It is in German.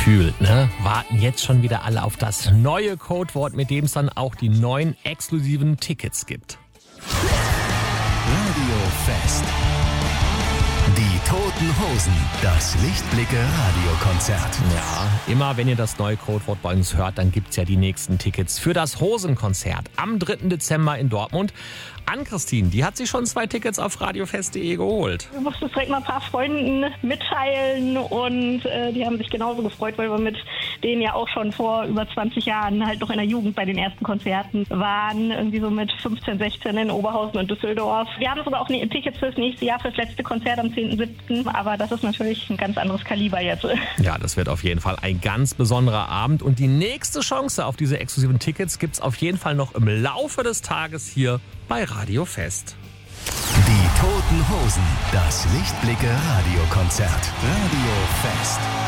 Gefühlt, ne? Warten jetzt schon wieder alle auf das neue Codewort, mit dem es dann auch die neuen exklusiven Tickets gibt. Radio Fest. Die Toten Hosen, das Lichtblicke-Radiokonzert. Ja, immer wenn ihr das neue Codewort bei uns hört, dann gibt's ja die nächsten Tickets für das Hosenkonzert am 3. Dezember in Dortmund. Ann-Christine, die hat sich schon 2 Tickets auf radiofest.de geholt. Wir mussten es direkt mal ein paar Freunden mitteilen und die haben sich genauso gefreut, weil wir mit denen ja auch schon vor über 20 Jahren halt noch in der Jugend bei den ersten Konzerten waren, irgendwie so mit 15, 16 in Oberhausen und Düsseldorf. Wir haben sogar auch Tickets fürs nächste Jahr, fürs letzte Konzert am 10.7., aber das ist natürlich ein ganz anderes Kaliber jetzt. Ja, das wird auf jeden Fall ein ganz besonderer Abend und die nächste Chance auf diese exklusiven Tickets gibt's auf jeden Fall noch im Laufe des Tages hier bei Radio Fest. Die Toten Hosen, das Lichtblicke-Radiokonzert. Radio Fest.